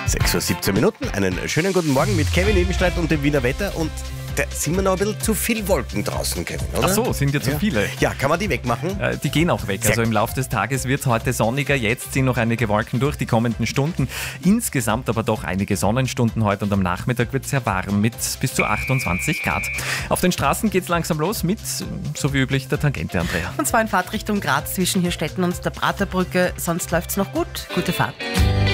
6:17 Uhr. Einen schönen guten Morgen mit Kevin Ebenstreit und dem Wiener Wetter. Und da sind wir noch ein bisschen zu viel Wolken draußen, Kevin, oder? Ach so, sind ja zu viele. Ja, kann man die wegmachen? Die gehen auch weg. Also im Laufe des Tages wird es heute sonniger. Jetzt ziehen noch einige Wolken durch die kommenden Stunden. Insgesamt aber doch einige Sonnenstunden heute und am Nachmittag wird es sehr warm mit bis zu 28 Grad. Auf den Straßen geht es langsam los mit, so wie üblich, der Tangente, Andrea. Und zwar in Fahrtrichtung Graz zwischen Hirstetten und der Praterbrücke. Sonst läuft es noch gut. Gute Fahrt.